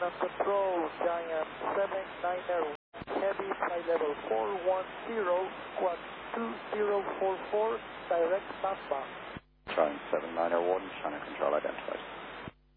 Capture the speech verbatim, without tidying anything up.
China Control, Giant seven niner, heavy flight level four one zero, squawk two zero four four, direct Mamba. Giant seven niner one, China Control identified.